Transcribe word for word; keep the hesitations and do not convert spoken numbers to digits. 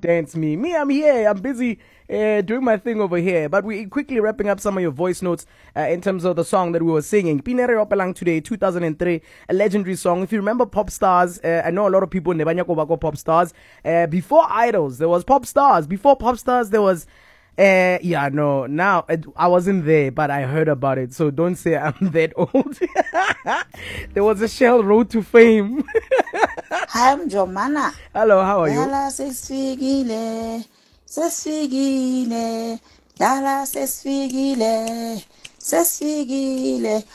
dance me. Me, I'm here. I'm busy uh, doing my thing over here. But we quickly wrapping up some of your voice notes uh, in terms of the song that we were singing. Pinere Opelang today, two thousand three, a legendary song. If you remember Pop Stars, uh, I know a lot of people nebanya kobako Pop Stars. Uh, before Idols, there was Pop Stars. Before Pop Stars, there was Uh, yeah, no, now I wasn't there, but I heard about it, so don't say I'm that old. There was a Shell Road to Fame. Hi, I'm Jomana. Hello, how are you? Dallas sesfigile, sesfigile, Dallas sesfigile, sesfigile.